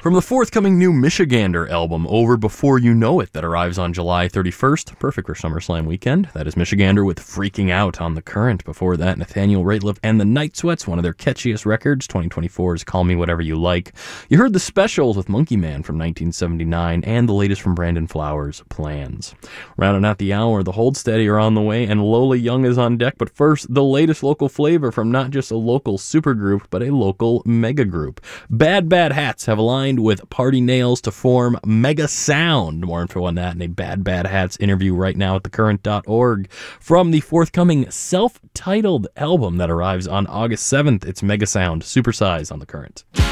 From the forthcoming new Michigander album, Over Before You Know It, that arrives on July 31st, perfect for SummerSlam weekend. That is Michigander with Freaking Out on the Current. Before that, Nathaniel Rateliff and the Night Sweats, one of their catchiest records, 2024's Call Me Whatever You Like. You heard the Specials with Monkey Man from 1979, and the latest from Brandon Flowers, Plans. Rounding out the hour, the Hold Steady are on the way, and Lola Young is on deck. But first, the latest local flavor from not just a local supergroup, but a local mega group. Bad Bad Hats have aligned with Party Nails to form Mega Sound. More info on that in a Bad Bad Hats interview right now at thecurrent.org. From the forthcoming self-titled album that arrives on August 7th, it's Mega Sound, Supersize on The Current.